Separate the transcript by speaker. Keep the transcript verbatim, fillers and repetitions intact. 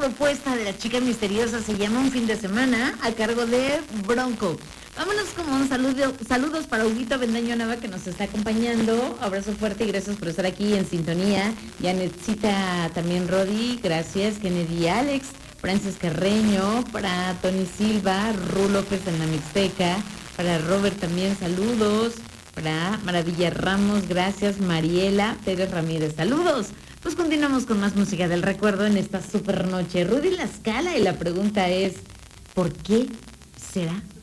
Speaker 1: propuesta de la chica misteriosa se llama Un fin de semana, a cargo de Bronco. Vámonos con un saludo, saludos para Huguito Bendaño Nava, que nos está acompañando. Abrazo fuerte y gracias por estar aquí en sintonía. Janetcita también, Rodi, gracias. Kennedy Alex, Francis Carreño, para Tony Silva, Ru López en la Mixteca, para Robert también saludos, para Maravilla Ramos, gracias. Mariela Pérez Ramírez, saludos. Pues continuamos con más música del recuerdo en esta super noche. Rudy La Scala, y la pregunta es, ¿por qué será?